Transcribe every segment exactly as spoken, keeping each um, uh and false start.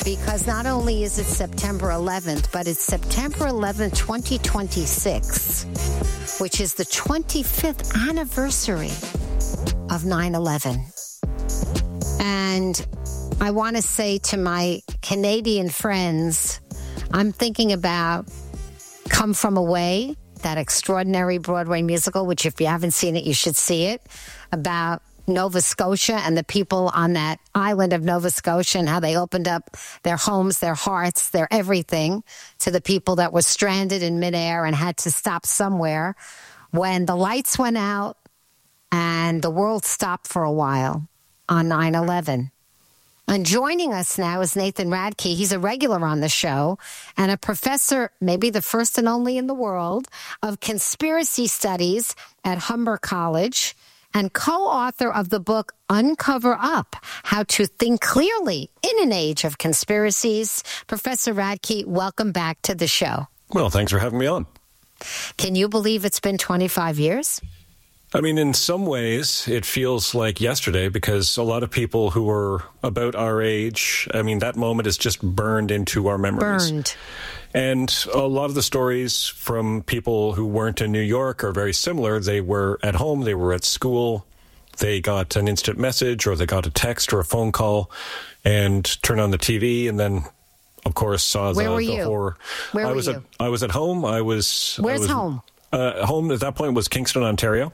because not only is it September eleventh, but it's September eleventh, twenty twenty-six, which is the twenty-fifth anniversary of nine eleven. And I want to say to my Canadian friends, I'm thinking about Come From Away, that extraordinary Broadway musical, which if you haven't seen it, you should see it, about Nova Scotia and the people on that island of Nova Scotia and how they opened up their homes, their hearts, their everything to the people that were stranded in midair and had to stop somewhere when the lights went out and the world stopped for a while on nine eleven. And joining us now is Nathan Radke. He's a regular on the show and a professor, maybe the first and only in the world, of conspiracy studies at Humber College, and co-author of the book Uncover Up, How to Think Clearly in an Age of Conspiracies. Professor Radke, welcome back to the show. Well, thanks for having me on. Can you believe it's been twenty-five years? I mean, in some ways, it feels like yesterday because a lot of people who are about our age, I mean, that moment is just burned into our memories. Burned. And a lot of the stories from people who weren't in New York are very similar. They were at home, they were at school, they got an instant message or they got a text or a phone call and turned on the T V and then, of course, saw the, Where were the you? horror. Where I were was you? At, I was at home. I was. Where's I was, home? Uh, home at that point was Kingston, Ontario.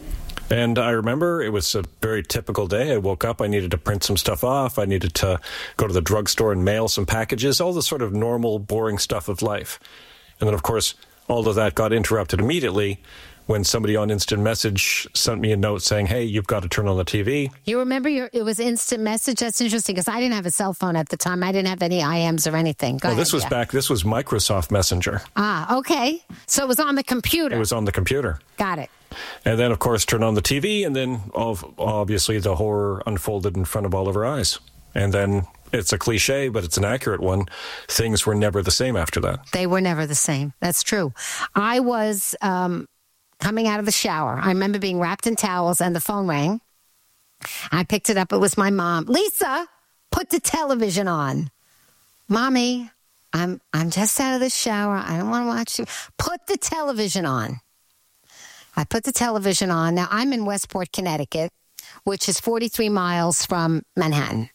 And I remember it was a very typical day. I woke up, I needed to print some stuff off, I needed to go to the drugstore and mail some packages, all the sort of normal, boring stuff of life. And then, of course, all of that got interrupted immediately when somebody on Instant Message sent me a note saying, hey, you've got to turn on the T V. You remember your, it was Instant Message? That's interesting because I didn't have a cell phone at the time. I didn't have any I Ms or anything. Go well, ahead, this was yeah. back, this was Microsoft Messenger. Ah, okay. So it was on the computer. It was on the computer. Got it. And then, of course, turn on the T V, and then obviously the horror unfolded in front of all of our eyes. And then it's a cliche, but it's an accurate one. Things were never the same after that. They were never the same. That's true. I was um, coming out of the shower. I remember being wrapped in towels, and the phone rang. I picked it up. It was my mom. Lisa, put the television on. Mommy, I'm I'm just out of the shower. I don't want to watch you. Put the television on. I put the television on. Now, I'm in Westport, Connecticut, which is forty-three miles from Manhattan.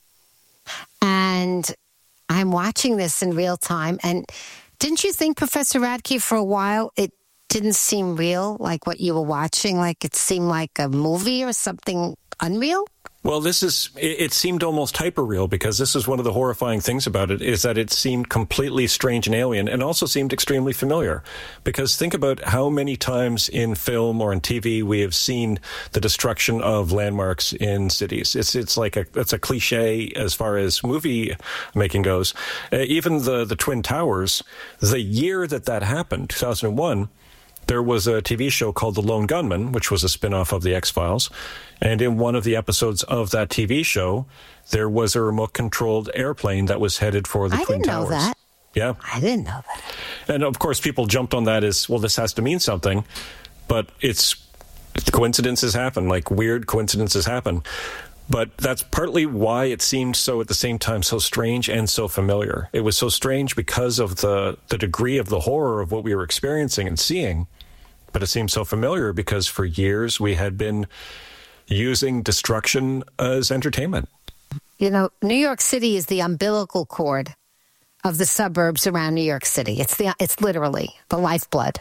And I'm watching this in real time. And didn't you think, Professor Radke, for a while, it didn't seem real, like what you were watching? Like it seemed like a movie or something unreal? Well, this is, it, it seemed almost hyper-real because this is one of the horrifying things about it is that it seemed completely strange and alien and also seemed extremely familiar. Because think about how many times in film or in T V we have seen the destruction of landmarks in cities. It's it's like a, it's a cliche as far as movie making goes. Uh, even the, the Twin Towers, the year that that happened, two thousand one, there was a T V show called The Lone Gunman, which was a spin-off of The X-Files. And in one of the episodes of that T V show, there was a remote-controlled airplane that was headed for the I Twin didn't Towers. know that. Yeah. I didn't know that. And, of course, people jumped on that as, well, this has to mean something. But it's coincidences happen, like weird coincidences happen. But that's partly why it seemed so, at the same time, so strange and so familiar. It was so strange because of the, the degree of the horror of what we were experiencing and seeing. But it seemed so familiar because for years we had been using destruction as entertainment. You know, New York City is the umbilical cord of the suburbs around New York City. It's the it's literally the lifeblood.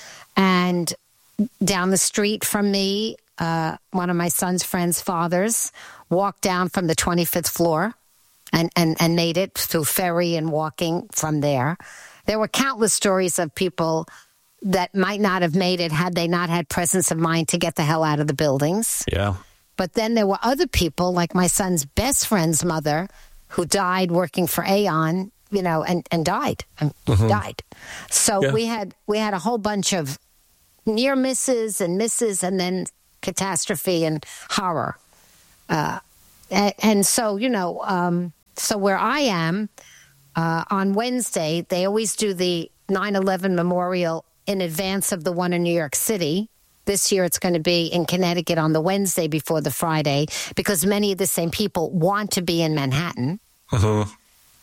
And down the street from me, uh, one of my son's friend's fathers walked down from the twenty-fifth floor and, and, and made it through ferry and walking from there. There were countless stories of people that might not have made it had they not had presence of mind to get the hell out of the buildings. Yeah. But then there were other people, like my son's best friend's mother, who died working for Aon, you know, and, and died, and mm-hmm. died. So yeah. we had we had a whole bunch of near misses and misses and then catastrophe and horror. Uh, and, and so, you know, um, so where I am, uh, on Wednesday, they always do the nine eleven memorial in advance of the one in New York City. This year it's going to be in Connecticut on the Wednesday before the Friday because many of the same people want to be in Manhattan. Uh-huh.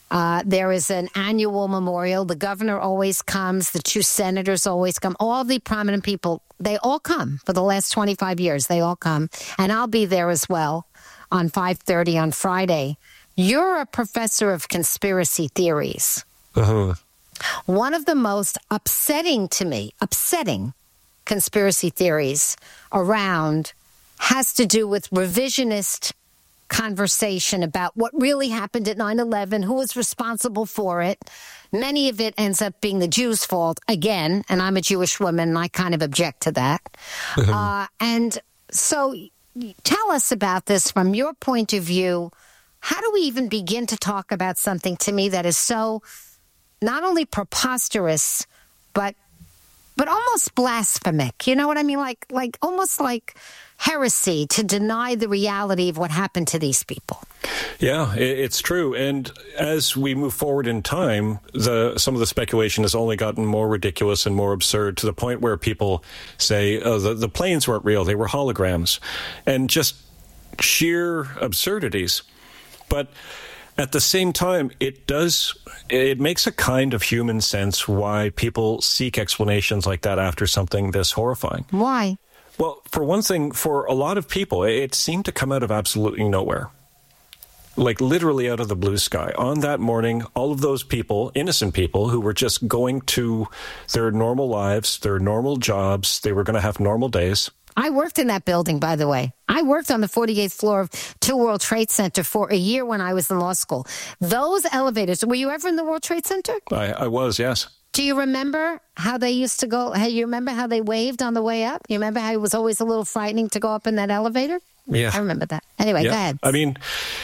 Uh, there is an annual memorial. The governor always comes. The two senators always come. All the prominent people, they all come for the last twenty-five years. They all come. And I'll be there as well on five thirty on Friday. You're a professor of conspiracy theories. Uh-huh. One of the most upsetting to me, upsetting conspiracy theories around has to do with revisionist conversation about what really happened at nine eleven, who was responsible for it. Many of it ends up being the Jews' fault again, and I'm a Jewish woman, and I kind of object to that. uh, and so tell us about this from your point of view. How do we even begin to talk about something to me that is so not only preposterous, but but almost blasphemic? You know what I mean? Like, like almost like heresy to deny the reality of what happened to these people. Yeah, it's true. And as we move forward in time, the some of the speculation has only gotten more ridiculous and more absurd to the point where people say oh, the, the planes weren't real, they were holograms, and just sheer absurdities. But at the same time, it does, it makes a kind of human sense why people seek explanations like that after something this horrifying. Why? Well, for one thing, for a lot of people, it seemed to come out of absolutely nowhere. Like literally out of the blue sky. On that morning, all of those people, innocent people, who were just going to their normal lives, their normal jobs, they were going to have normal days. I worked in that building, by the way. I worked on the forty-eighth floor of two World Trade Center for a year when I was in law school. Those elevators, were you ever in the World Trade Center? I, I was, yes. Do you remember how they used to go? Hey, you remember how they waved on the way up? You remember how it was always a little frightening to go up in that elevator? Yeah. I remember that. Anyway, yeah. go ahead. I mean,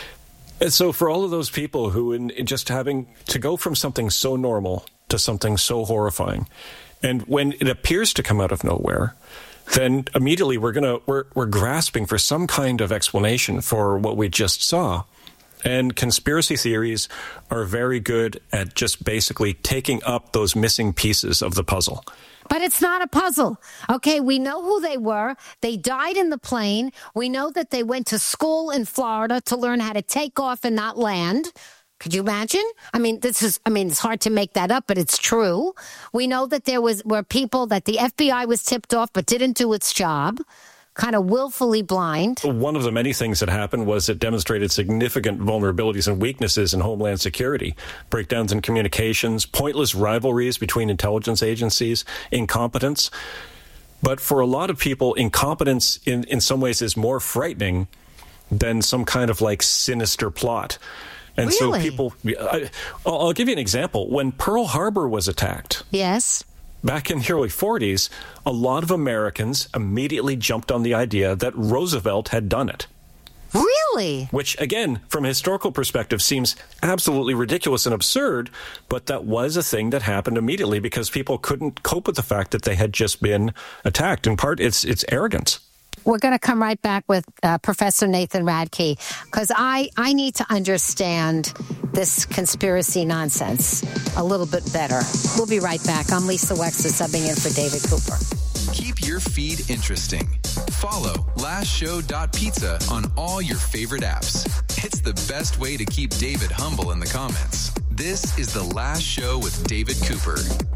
so for all of those people who in, in just having to go from something so normal to something so horrifying, and when it appears to come out of nowhere, then immediately we're gonna we're we're grasping for some kind of explanation for what we just saw. And conspiracy theories are very good at just basically taking up those missing pieces of the puzzle. But it's not a puzzle. Okay, we know who they were. They died in the plane. We know that they went to school in Florida to learn how to take off and not land. Could you imagine? I mean, this is, I mean, it's hard to make that up, but it's true. We know that there was, were people that the F B I was tipped off, but didn't do its job. Kind of willfully blind. One of the many things that happened was it demonstrated significant vulnerabilities and weaknesses in Homeland Security, breakdowns in communications, pointless rivalries between intelligence agencies, incompetence. But for a lot of people, incompetence in, in some ways is more frightening than some kind of like sinister plot. And really? so people, I, I'll give you an example. When Pearl Harbor was attacked. Yes. Back in the early forties, a lot of Americans immediately jumped on the idea that Roosevelt had done it. Really? Which, again, from a historical perspective, seems absolutely ridiculous and absurd, but that was a thing that happened immediately because people couldn't cope with the fact that they had just been attacked. In part, it's it's arrogance. We're going to come right back with uh, Professor Nathan Radke, because I, I need to understand this conspiracy nonsense a little bit better. We'll be right back. I'm Lisa Wexler, subbing in for David Cooper. Keep your feed interesting. Follow last show dot pizza on all your favorite apps. It's the best way to keep David humble in the comments. This is The Last Show with David Cooper.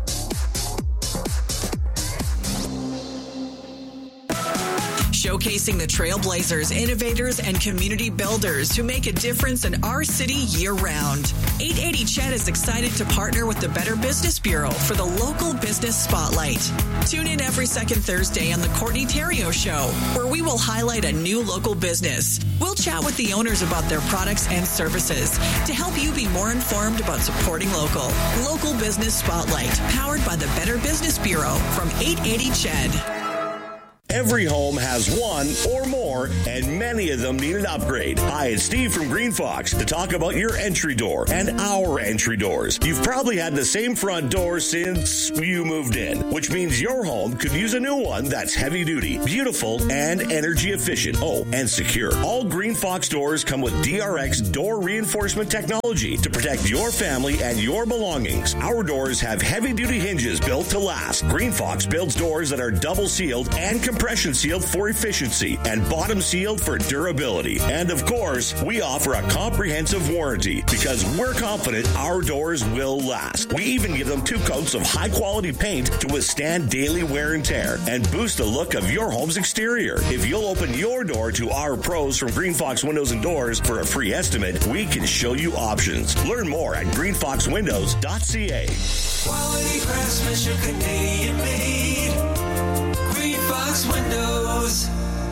Showcasing the trailblazers, innovators, and community builders who make a difference in our city year-round. eight eighty C H E D is excited to partner with the Better Business Bureau for the Local Business Spotlight. Tune in every second Thursday on The Courtney Theriot Show, where we will highlight a new local business. We'll chat with the owners about their products and services to help you be more informed about supporting local. Local Business Spotlight, powered by the Better Business Bureau from eight eighty C H E D. Every home has one or more, and many of them need an upgrade. Hi, it's Steve from Green Fox to talk about your entry door and our entry doors. You've probably had the same front door since you moved in, which means your home could use a new one that's heavy duty, beautiful, and energy efficient. Oh, and secure. All Green Fox doors come with D R X door reinforcement technology to protect your family and your belongings. Our doors have heavy duty hinges built to last. Green Fox builds doors that are double sealed and compressed compression sealed for efficiency and bottom sealed for durability. And of course, we offer a comprehensive warranty because we're confident our doors will last. We even give them two coats of high-quality paint to withstand daily wear and tear and boost the look of your home's exterior. If you'll open your door to our pros from Green Fox Windows and Doors for a free estimate, we can show you options. Learn more at green fox windows dot c a. Quality craftsmanship, Canadian made. Green Fox Windows.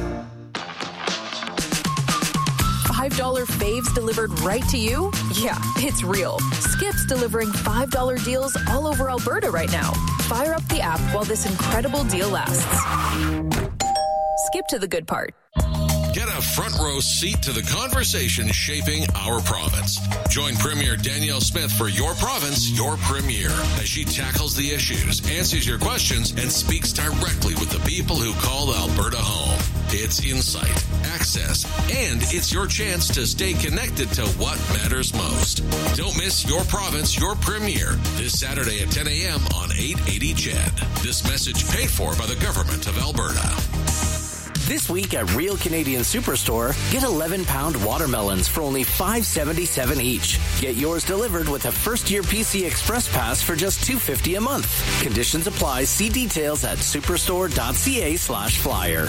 five dollar faves delivered right to you? Yeah, it's real. Skip's delivering five dollar deals all over Alberta right now. Fire up the app while this incredible deal lasts. Skip to the good part. Get a front row seat to the conversation shaping our province. Join Premier Danielle Smith for Your Province, Your Premier, as she tackles the issues, answers your questions, and speaks directly with the people who call Alberta home. It's insight, access, and it's your chance to stay connected to what matters most. Don't miss Your Province, Your Premier this Saturday at ten a.m. on eight eighty C H E D. This message paid for by the Government of Alberta. This week at Real Canadian Superstore, get eleven pound watermelons for only five seventy-seven each. Get yours delivered with a first-year P C Express Pass for just two fifty a month. Conditions apply. See details at superstore dot c a slash flyer.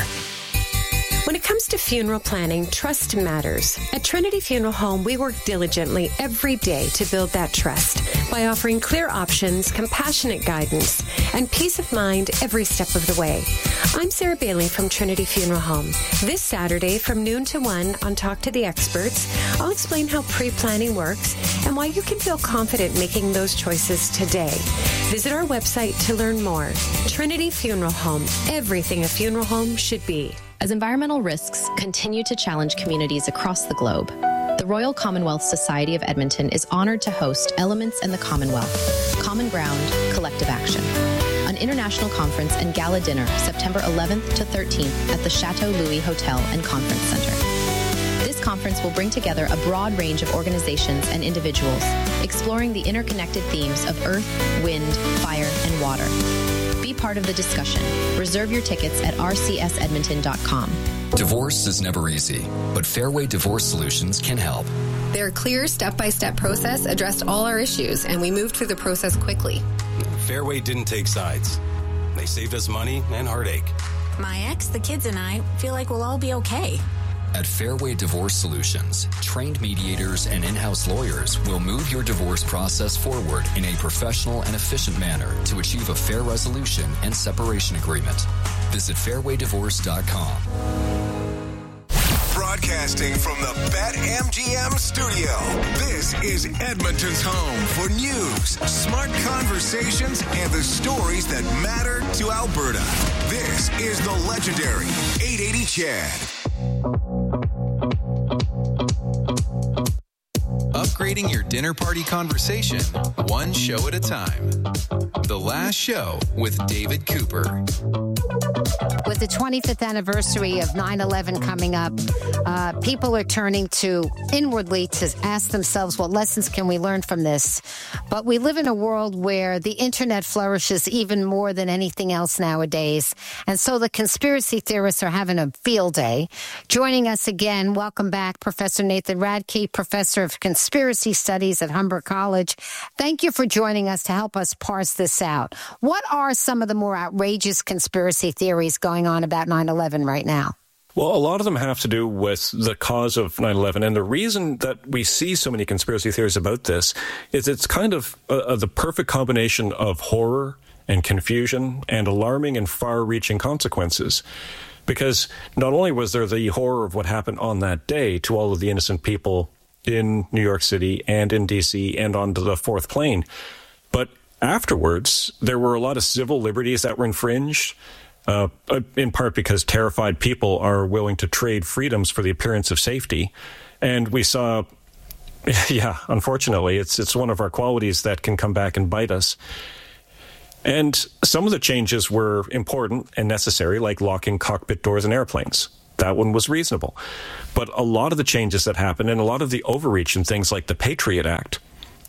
When it comes to funeral planning, trust matters. At Trinity Funeral Home, we work diligently every day to build that trust by offering clear options, compassionate guidance, and peace of mind every step of the way. I'm Sarah Bailey from Trinity Funeral Home. This Saturday from noon to one on Talk to the Experts, I'll explain how pre-planning works and why you can feel confident making those choices today. Visit our website to learn more. Trinity Funeral Home, everything a funeral home should be. As environmental risks continue to challenge communities across the globe, the Royal Commonwealth Society of Edmonton is honored to host Elements in the Commonwealth, Common Ground, Collective Action, an international conference and gala dinner September eleventh to thirteenth at the Chateau Louis Hotel and Conference Center. This conference will bring together a broad range of organizations and individuals, exploring the interconnected themes of earth, wind, fire, and water. Be part of the discussion. Reserve your tickets at r c s edmonton dot com. Divorce is never easy, but Fairway Divorce Solutions can help. Their clear step-by-step process addressed all our issues, and we moved through the process quickly. Fairway didn't take sides. They saved us money and heartache. My ex, the kids, and I feel like we'll all be okay. At Fairway Divorce Solutions, trained mediators and in-house lawyers will move your divorce process forward in a professional and efficient manner to achieve a fair resolution and separation agreement. Visit fairway divorce dot com. Broadcasting from the BetMGM studio, this is Edmonton's home for news, smart conversations, and the stories that matter to Alberta. This is the legendary eight eighty C H E D. Upgrading your dinner party conversation, one show at a time. The Last Show with David Cooper. With the twenty-fifth anniversary of nine eleven coming up, uh, people are turning to inwardly to ask themselves, what lessons can we learn from this? But we live in a world where the internet flourishes even more than anything else nowadays. And so the conspiracy theorists are having a field day. Joining us again, welcome back, Professor Nathan Radke, Professor of Conspiracy Studies at Humber College. Thank you for joining us to help us parse this out. What are some of the more outrageous conspiracy theories going on about nine eleven right now? Well, a lot of them have to do with the cause of nine eleven. And the reason that we see so many conspiracy theories about this is it's kind of uh, the perfect combination of horror and confusion and alarming and far-reaching consequences. Because not only was there the horror of what happened on that day to all of the innocent people in New York City and in D C and on the fourth plane, but afterwards, there were a lot of civil liberties that were infringed, uh, in part because terrified people are willing to trade freedoms for the appearance of safety. And we saw, yeah, unfortunately, it's it's one of our qualities that can come back and bite us. And some of the changes were important and necessary, like locking cockpit doors in airplanes. That one was reasonable. But a lot of the changes that happened and a lot of the overreach in things like the Patriot Act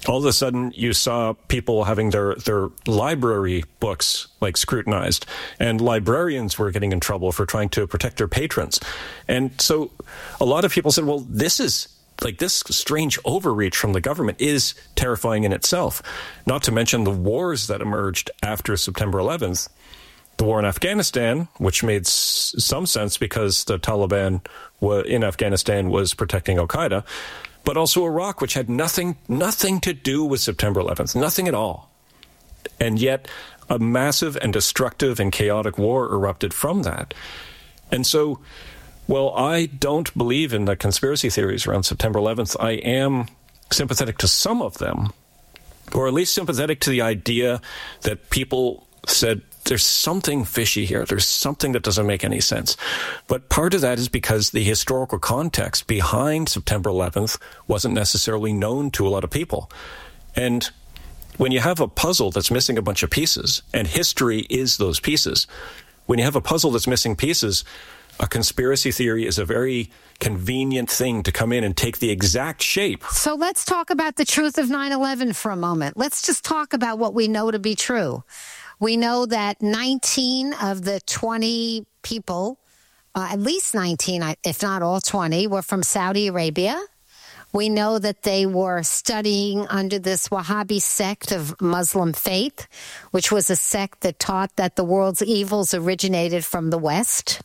all of a sudden you saw people having their, their library books like scrutinized, and librarians were getting in trouble for trying to protect their patrons. And so a lot of people said, well, this is like this strange overreach from the government is terrifying in itself, not to mention the wars that emerged after September eleventh. The war in Afghanistan, which made s- some sense because the Taliban wa- in Afghanistan was protecting al-Qaeda, but also Iraq, which had nothing, nothing to do with September eleventh, nothing at all. And yet a massive and destructive and chaotic war erupted from that. And so, well, I don't believe in the conspiracy theories around September eleventh. I am sympathetic to some of them, or at least sympathetic to the idea that people said, there's something fishy here. There's something that doesn't make any sense. But part of that is because the historical context behind September eleventh wasn't necessarily known to a lot of people. And when you have a puzzle that's missing a bunch of pieces, and history is those pieces, when you have a puzzle that's missing pieces, a conspiracy theory is a very convenient thing to come in and take the exact shape. So let's talk about the truth of nine eleven for a moment. Let's just talk about what we know to be true. We know that nineteen of the twenty people, uh, at least nineteen, if not all twenty, were from Saudi Arabia. We know that they were studying under this Wahhabi sect of Muslim faith, which was a sect that taught that the world's evils originated from the West.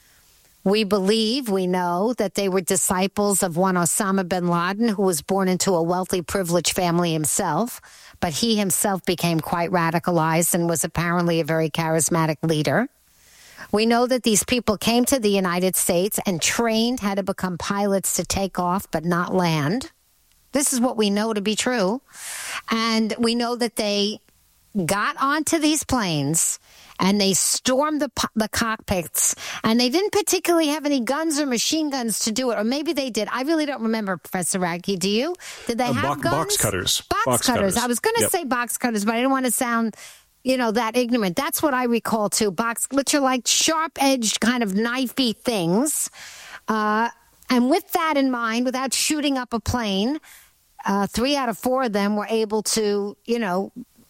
We believe, we know, that they were disciples of one Osama bin Laden, who was born into a wealthy, privileged family himself. But he himself became quite radicalized and was apparently a very charismatic leader. We know that these people came to the United States and trained how to become pilots to take off but not land. This is what we know to be true. And we know that they got onto these planes and they stormed the the cockpits, and they didn't particularly have any guns or machine guns to do it, or maybe they did. I really don't remember, Professor Radke. Do you? Did they uh, have bo- guns? Box cutters. Box, box cutters. cutters. I was going to yep. say box cutters, but I didn't want to sound, you know, that ignorant. That's what I recall too. Box, which are like sharp-edged kind of knifey things. Uh, and with that in mind, without shooting up a plane, uh, three out of four of them were able to, you know,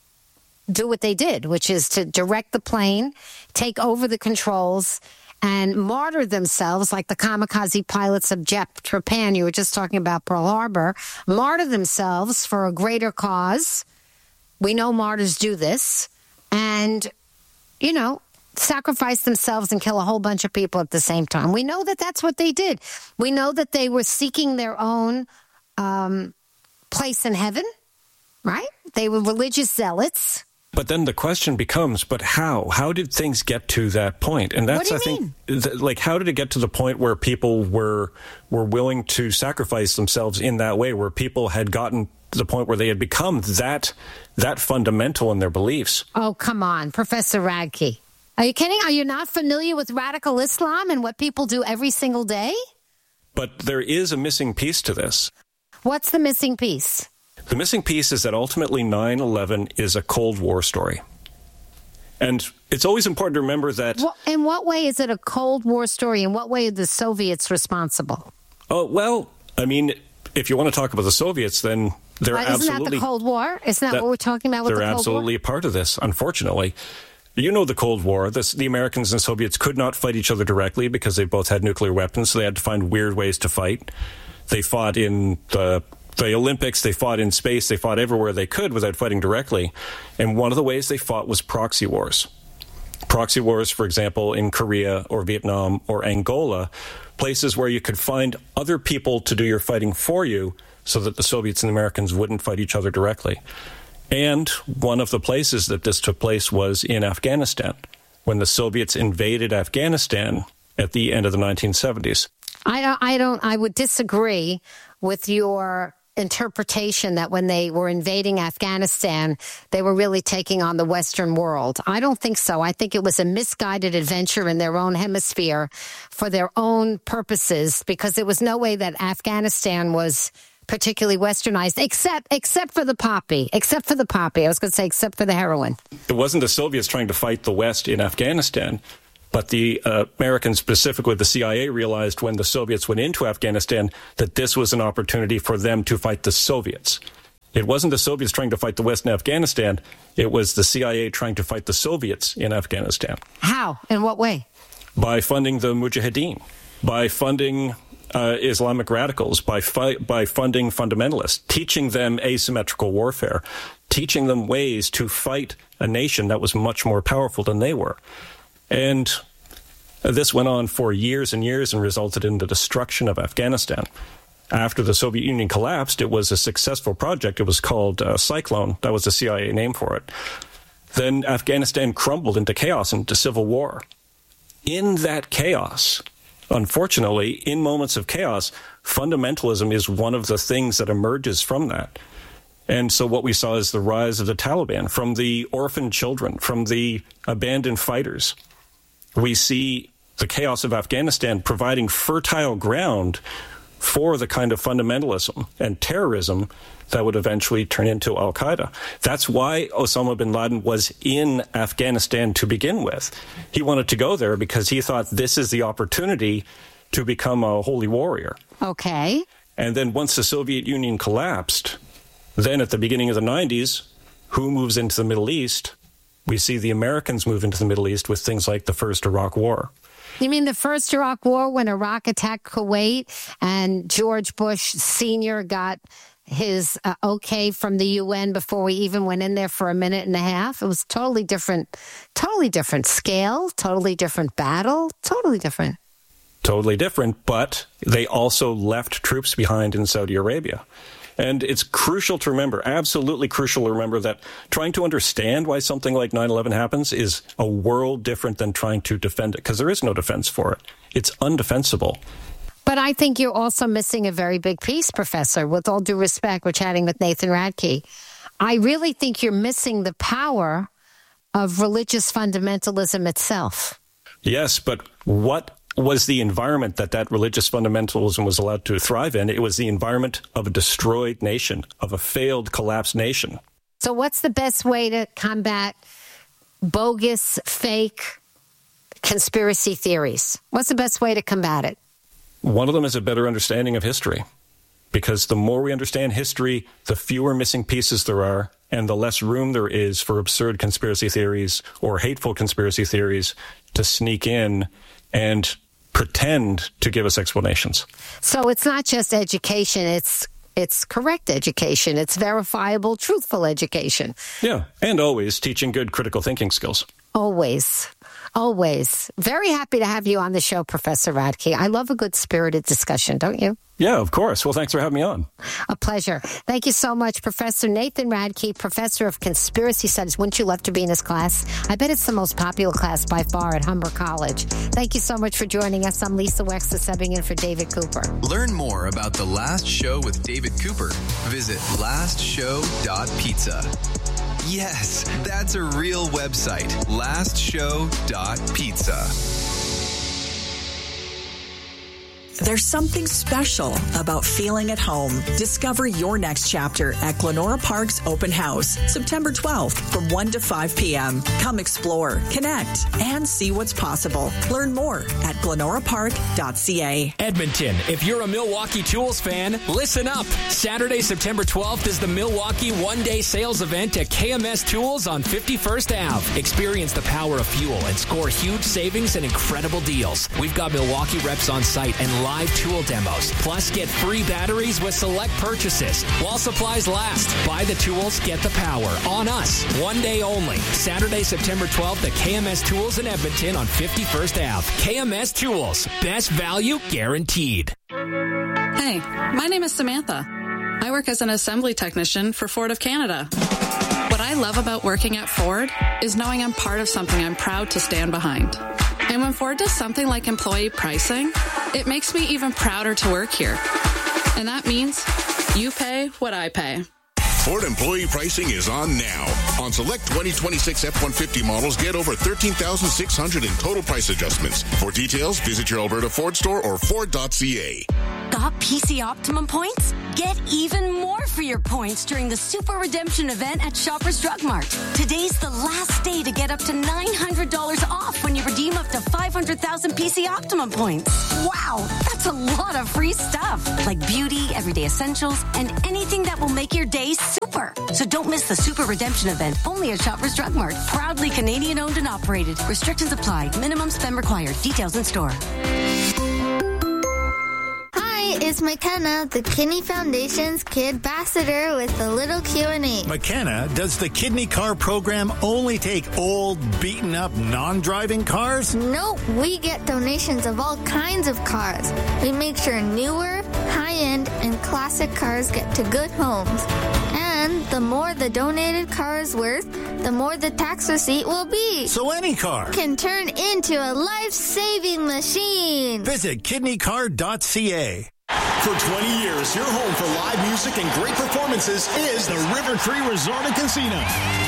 do what they did, which is to direct the plane, take over the controls, and martyr themselves like the kamikaze pilots of Japan. You were just talking about Pearl Harbor. Martyr themselves for a greater cause. We know martyrs do this. And, you know, sacrifice themselves and kill a whole bunch of people at the same time. We know that that's what they did. We know that they were seeking their own um, place in heaven, right? They were religious zealots. But then the question becomes, but how? How did things get to that point? And that's, I think, th- like, how did it get to the point where people were were willing to sacrifice themselves in that way, where people had gotten to the point where they had become that that fundamental in their beliefs? Oh, come on, Professor Radke. Are you kidding? Are you not familiar with radical Islam and what people do every single day? But there is a missing piece to this. What's the missing piece? The missing piece is that ultimately nine eleven is a Cold War story. And it's always important to remember that... Well, in what way is it a Cold War story? In what way are the Soviets responsible? Oh, well, I mean, if you want to talk about the Soviets, then they're uh, isn't absolutely... Isn't that the Cold War? Isn't that, that what we're talking about with the Cold War? They're absolutely a part of this, unfortunately. You know the Cold War. This, the Americans and Soviets could not fight each other directly because they both had nuclear weapons, so they had to find weird ways to fight. They fought in the... The Olympics, they fought in space, they fought everywhere they could without fighting directly. And one of the ways they fought was proxy wars. Proxy wars, for example, in Korea or Vietnam or Angola, places where you could find other people to do your fighting for you so that the Soviets and the Americans wouldn't fight each other directly. And one of the places that this took place was in Afghanistan, when the Soviets invaded Afghanistan at the end of the nineteen seventies. I don't, I don't, I would disagree with your interpretation that when they were invading Afghanistan, they were really taking on the Western world. I don't think so. I think it was a misguided adventure in their own hemisphere for their own purposes, because there was no way that Afghanistan was particularly westernized, except except for the poppy, except for the poppy. I was going to say except for the heroin. It wasn't the Soviets trying to fight the West in Afghanistan. But the uh, Americans, specifically the C I A, realized when the Soviets went into Afghanistan that this was an opportunity for them to fight the Soviets. It wasn't the Soviets trying to fight the West in Afghanistan. It was the C I A trying to fight the Soviets in Afghanistan. How? In what way? By funding the Mujahideen, by funding uh, Islamic radicals, by fi- by funding fundamentalists, teaching them asymmetrical warfare, teaching them ways to fight a nation that was much more powerful than they were. And this went on for years and years and resulted in the destruction of Afghanistan. After the Soviet Union collapsed, it was a successful project. It was called uh, Cyclone. That was the C I A name for it. Then Afghanistan crumbled into chaos, into civil war. In that chaos, unfortunately, in moments of chaos, fundamentalism is one of the things that emerges from that. And so what we saw is the rise of the Taliban, from the orphaned children, from the abandoned fighters. We see the chaos of Afghanistan providing fertile ground for the kind of fundamentalism and terrorism that would eventually turn into al-Qaeda. That's why Osama bin Laden was in Afghanistan to begin with. He wanted to go there because he thought this is the opportunity to become a holy warrior. Okay. And then once the Soviet Union collapsed, then at the beginning of the nineties, who moves into the Middle East? We see the Americans move into the Middle East with things like the First Iraq War. You mean the first Iraq War, when Iraq attacked Kuwait and George Bush Senior got his uh, okay from the U N before we even went in there for a minute and a half? It was totally different, totally different scale, totally different battle, totally different. Totally different, but they also left troops behind in Saudi Arabia. And it's crucial to remember, absolutely crucial to remember, that trying to understand why something like nine eleven happens is a world different than trying to defend it, because there is no defense for it. It's undefensible. But I think you're also missing a very big piece, Professor. With all due respect, we're chatting with Nathan Radke. I really think you're missing the power of religious fundamentalism itself. Yes, but what was the environment that that religious fundamentalism was allowed to thrive in? It was the environment of a destroyed nation, of a failed, collapsed nation. So what's the best way to combat bogus, fake conspiracy theories? What's the best way to combat it? One of them is a better understanding of history, because the more we understand history, the fewer missing pieces there are, and the less room there is for absurd conspiracy theories or hateful conspiracy theories to sneak in and pretend to give us explanations. So it's not just education, it's it's correct education, it's verifiable, truthful education. Yeah, and always teaching good critical thinking skills. Always. Always. Very happy to have you on the show, Professor Radke. I love a good spirited discussion, don't you? Yeah, of course. Well, thanks for having me on. A pleasure. Thank you so much, Professor Nathan Radke, Professor of Conspiracy Studies. Wouldn't you love to be in his class? I bet it's the most popular class by far at Humber College. Thank you so much for joining us. I'm Lisa Wexler, subbing in for David Cooper. Learn more about The Last Show with David Cooper. Visit last show dot pizza. Yes, that's a real website. last show dot pizza. There's something special about feeling at home. Discover your next chapter at Glenora Park's Open House, September twelfth from one to five p.m. Come explore, connect, and see what's possible. Learn more at glenora park dot c a. Edmonton, if you're a Milwaukee Tools fan, listen up. Saturday, September twelfth is the Milwaukee one-day sales event at K M S Tools on fifty-first Avenue. Experience the power of fuel and score huge savings and incredible deals. We've got Milwaukee reps on site and live tool demos. Plus, get free batteries with select purchases. While supplies last, buy the tools, get the power. On us. One day only. Saturday, September twelfth at K M S Tools in Edmonton on fifty-first Avenue. K M S Tools. Best value guaranteed. Hey, my name is Samantha. I work as an assembly technician for Ford of Canada. What I love about working at Ford is knowing I'm part of something I'm proud to stand behind. And when Ford does something like employee pricing, it makes me even prouder to work here. And that means you pay what I pay. Ford employee pricing is on now. On select twenty twenty-six F one fifty models, get over thirteen thousand six hundred in total price adjustments. For details, visit your Alberta Ford store or Ford dot c a. Got P C Optimum points? Get even more for your points during the Super Redemption event at Shoppers Drug Mart. Today's the last day to get up to nine hundred dollars off when you redeem up to five hundred thousand P C Optimum points. Wow, that's a lot of free stuff, like beauty, everyday essentials, and anything that will make your day super. So don't miss the Super Redemption event, only at Shoppers Drug Mart. Proudly Canadian owned and operated. Restrictions apply. Minimum spend required. Details in store. Hi, it's McKenna, the Kidney Foundation's Kid Ambassador with a little Q and A. McKenna, does the Kidney Car program only take old, beaten-up, non-driving cars? Nope, we get donations of all kinds of cars. We make sure newer, high-end, and classic cars get to good homes. And the more the donated car is worth, the more the tax receipt will be. So any car can turn into a life-saving machine. Visit kidney car dot c a. For twenty years, your home for live music and great performances is the River Cree Resort and Casino.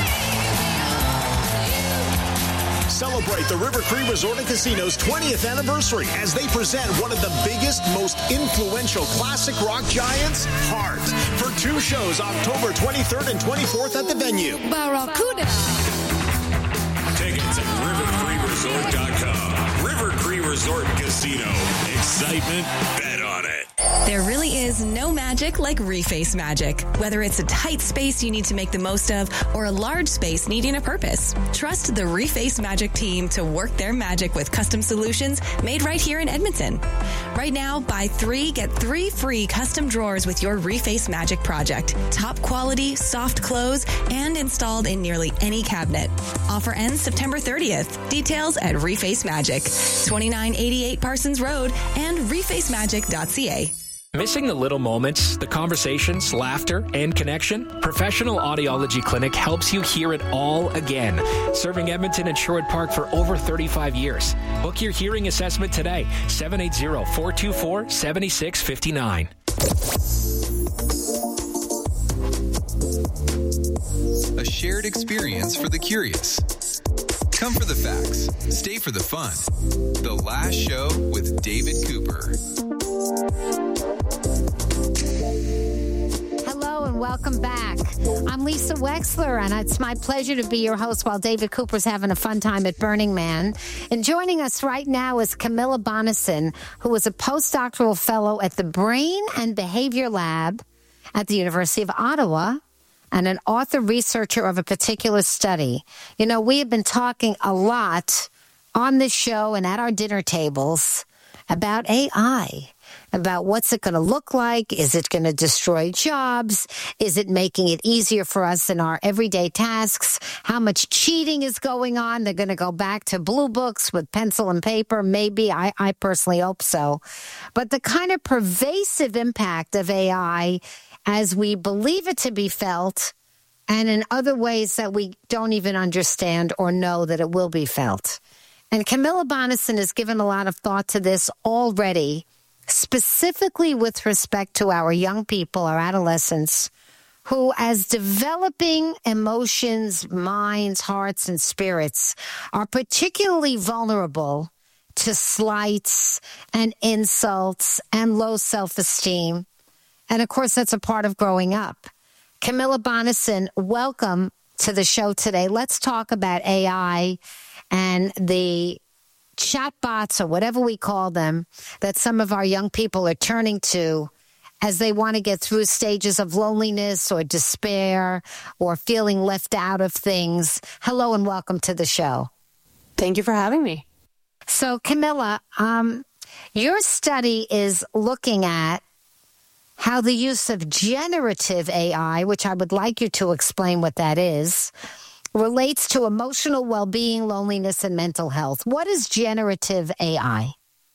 Celebrate the River Cree Resort and Casino's twentieth anniversary as they present one of the biggest, most influential classic rock giants, Heart, for two shows October twenty-third and twenty-fourth at the venue. Barracuda. Tickets at river cree resort dot com. River Cree Resort Casino. Excitement, bet on it. There really is no magic like Reface magic. Whether it's a tight space you need to make the most of or a large space needing a purpose, trust the Reface magic team to work their magic with custom solutions made right here in Edmonton. Right now, buy three, get three free custom drawers with your Reface magic project. Top quality, soft close, and installed in nearly any cabinet. Offer ends September thirtieth. Details at Reface Magic, twenty-nine eighty-eight Parsons Road and reface magic dot c a. Missing the little moments, the conversations, laughter, and connection? Professional Audiology Clinic helps you hear it all again. Serving Edmonton and Sherwood Park for over thirty-five years. Book your hearing assessment today. seven eight zero, four two four, seven six five nine. A shared experience for the curious. Come for the facts. Stay for the fun. The Last Show with David Cooper. Hello and welcome back. I'm Lisa Wexler, and it's my pleasure to be your host while David Cooper's having a fun time at Burning Man. And joining us right now is Camilla Bonnison, who is a postdoctoral fellow at the Brain and Behavior Lab at the University of Ottawa and an author researcher of a particular study. You know, we have been talking a lot on this show and at our dinner tables about A I, about what's it going to look like. Is it going to destroy jobs? Is it making it easier for us in our everyday tasks? How much cheating is going on? They're going to go back to blue books with pencil and paper. Maybe. I, I personally hope so. But the kind of pervasive impact of A I as we believe it to be felt, and in other ways that we don't even understand or know that it will be felt. And Camilla Bonnison has given a lot of thought to this already, specifically with respect to our young people, our adolescents, who, as developing emotions, minds, hearts, and spirits, are particularly vulnerable to slights and insults and low self-esteem. And, of course, that's a part of growing up. Camilla Bonnison, welcome to the show today. Let's talk about A I and the chatbots, or whatever we call them, that some of our young people are turning to as they want to get through stages of loneliness or despair or feeling left out of things. Hello and welcome to the show. Thank you for having me. So, Camilla, um, your study is looking at how the use of generative A I, which I would like you to explain what that is, relates to emotional well-being, loneliness, and mental health. What is generative A I?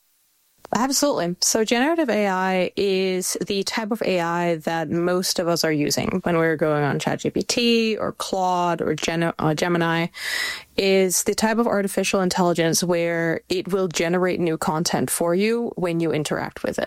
Absolutely. So generative A I is the type of A I that most of us are using when we're going on ChatGPT or Claude or Gen- uh, Gemini, is the type of artificial intelligence where it will generate new content for you when you interact with it.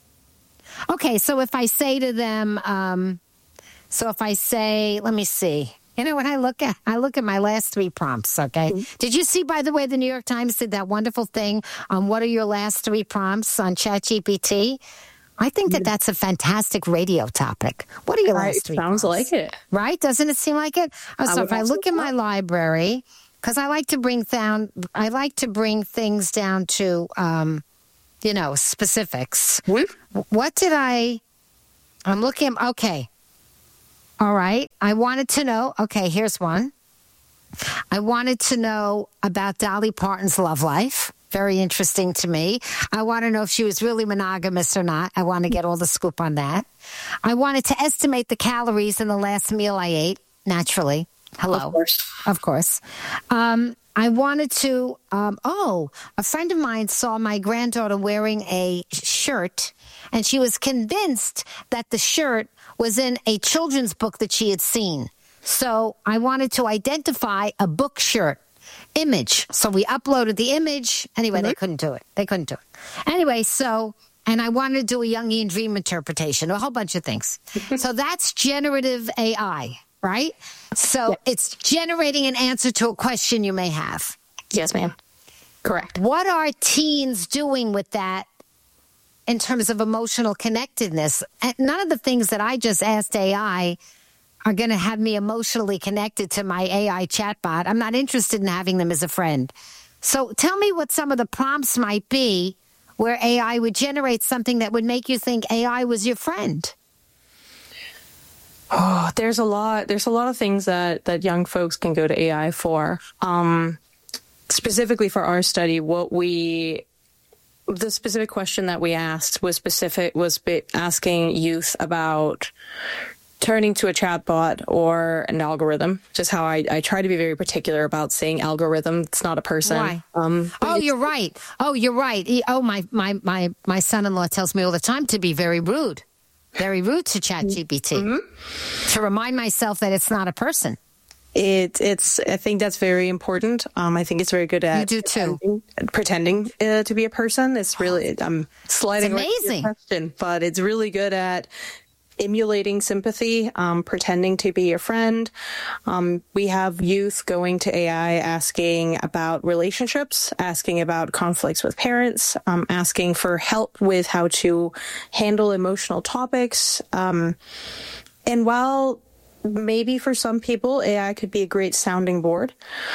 Okay, so if I say to them, um, so if I say, let me see, you know, when I look at, I look at my last three prompts, okay? Mm-hmm. Did you see, by the way, the New York Times did that wonderful thing on what are your last three prompts on ChatGPT? I think that that's a fantastic radio topic. What are your last three? Sounds like it. Right? Doesn't it seem like it? Oh, so if I look in my library, because I like to bring down, I like to bring things down to, um, you know, specifics. What did I, I'm looking, okay. All right. I wanted to know, okay, here's one. I wanted to know about Dolly Parton's love life. Very interesting to me. I want to know if she was really monogamous or not. I want to get all the scoop on that. I wanted to estimate the calories in the last meal I ate, naturally. Hello. Of course. Of course. Um, I wanted to, um, oh, a friend of mine saw my granddaughter wearing a shirt, and she was convinced that the shirt was in a children's book that she had seen. So I wanted to identify a book shirt image. So we uploaded the image. Anyway, mm-hmm. they couldn't do it. They couldn't do it. Anyway, so, and I wanted to do a Jungian dream interpretation, a whole bunch of things. So that's generative A I, right? So yes. It's generating an answer to a question you may have. Yes, ma'am. Correct. What are teens doing with that in terms of emotional connectedness? And none of the things that I just asked A I are going to have me emotionally connected to my A I chatbot. I'm not interested in having them as a friend. So tell me what some of the prompts might be where A I would generate something that would make you think A I was your friend. Oh, there's a lot. There's a lot of things that, that young folks can go to A I for. Um, specifically for our study, what we... The specific question that we asked was specific, was asking youth about turning to a chatbot or an algorithm, just how I, I try to be very particular about saying algorithm. It's not a person. Why? Um, oh, you're right. Oh, you're right. Oh, my, my, my, my son-in-law tells me all the time to be very rude, very rude to ChatGPT, mm-hmm. to remind myself that it's not a person. It, it's. I think that's very important. Um, I think it's very good at you do too. pretending, pretending uh, to be a person. It's really. I'm sliding. It's amazing. Right to your question, but it's really good at emulating sympathy, um, pretending to be your friend. Um, we have youth going to A I asking about relationships, asking about conflicts with parents, um, asking for help with how to handle emotional topics. Um, and while maybe for some people, A I could be a great sounding board,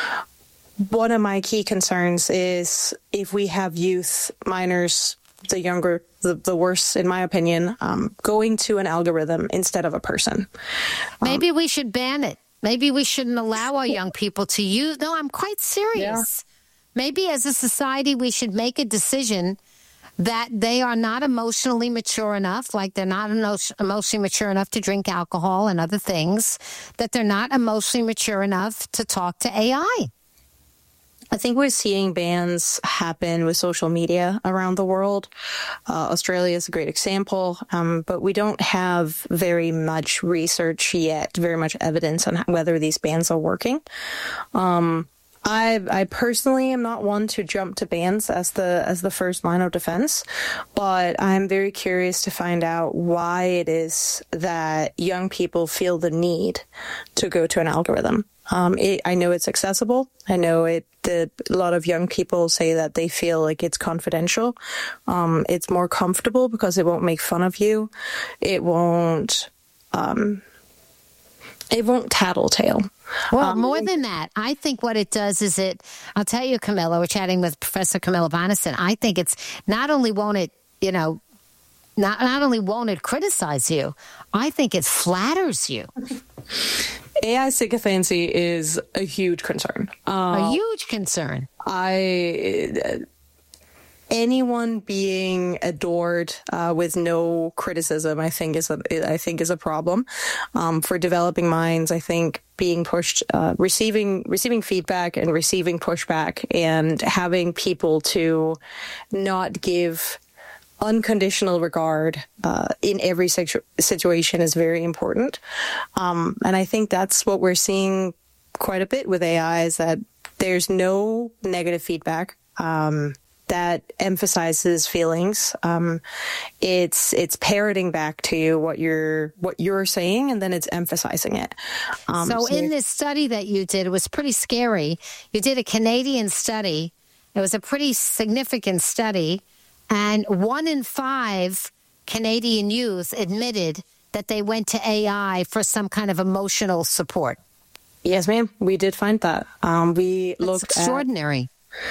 one of my key concerns is if we have youth, minors, the younger, the, the worse, in my opinion, um, going to an algorithm instead of a person. Maybe um, we should ban it. Maybe we shouldn't allow our young people to use. No, I'm quite serious. Yeah. Maybe as a society, we should make a decision that they are not emotionally mature enough, like they're not emotionally mature enough to drink alcohol and other things, that they're not emotionally mature enough to talk to A I. I think we're seeing bans happen with social media around the world. Uh, Australia is a great example, um, but we don't have very much research yet, very much evidence on whether these bans are working. Um, I, I personally am not one to jump to bans as the as the first line of defense, but I'm very curious to find out why it is that young people feel the need to go to an algorithm. Um, it, I know it's accessible. I know it. The, a lot of young people say that they feel like it's confidential. Um, it's more comfortable because it won't make fun of you. It won't. Um, it won't tattletale. Well, um, more than that, I think what it does is it. I'll tell you, Camilla. We're chatting with Professor Camilla Bonnison. I think it's not only won't it, you know, not not only won't it criticize you. I think it flatters you. A I sycophancy is a huge concern. Uh, a huge concern. I uh, anyone being adored uh, with no criticism, I think is a I think is a problem um, for developing minds. I think being pushed, uh, receiving receiving feedback and receiving pushback, and having people to not give unconditional regard uh, in every situ- situation is very important. Um, and I think that's what we're seeing quite a bit with A I, is that there's no negative feedback um, that emphasizes feelings. Um, it's it's parroting back to you what you're what you're saying, and then it's emphasizing it. Um, so, so in this study that you did, it was pretty scary. You did a Canadian study. It was a pretty significant study. And one in five Canadian youth admitted that they went to A I for some kind of emotional support. Yes, ma'am. We did find that. Um, we That's looked extraordinary.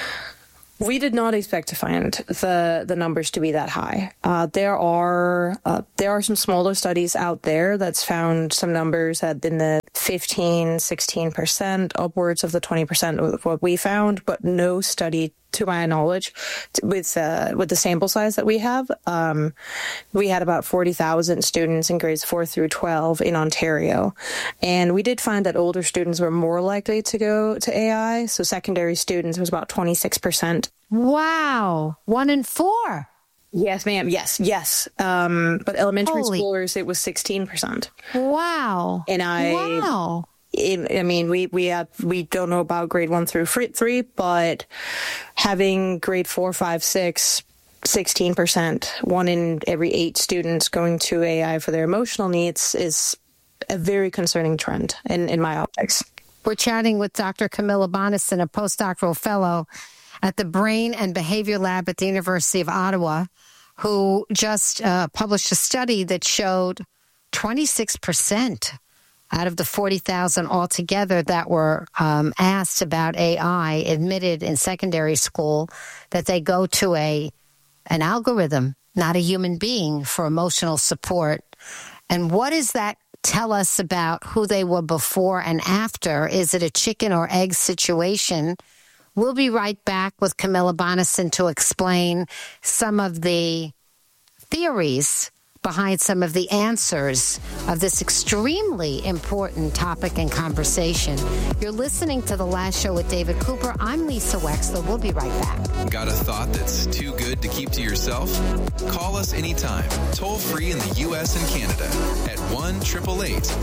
At, we did not expect to find the the numbers to be that high. Uh, there are uh, there are some smaller studies out there that's found some numbers that in the fifteen, sixteen percent, upwards of the twenty percent of what we found, but no study, to my knowledge, with uh, with the sample size that we have. Um, we had about forty thousand students in grades four through twelve in Ontario. And we did find that older students were more likely to go to A I. So secondary students was about twenty-six percent. Wow. One in four. Yes, ma'am. Yes, yes. Um, but elementary Holy. schoolers, it was sixteen percent. Wow. And I... Wow. I mean, we we have, we don't know about grade one through three, but having grade four, five, six, sixteen percent, one in every eight students going to A I for their emotional needs is a very concerning trend in, in my optics. We're chatting with Doctor Camilla Bonison, a postdoctoral fellow at the Brain and Behavior Lab at the University of Ottawa, who just uh, published a study that showed twenty-six percent out of the forty thousand altogether that were um, asked about A I, admitted in secondary school that they go to a an algorithm, not a human being, for emotional support. And what does that tell us about who they were before and after? Is it a chicken or egg situation? We'll be right back with Camilla Bonison to explain some of the theories behind some of the answers of this extremely important topic and conversation. You're listening to The Last Show with David Cooper. I'm Lisa Wexler. We'll be right back. Got a thought that's too good to keep to yourself? Call us anytime, toll free in the U S and Canada at one eight eight eight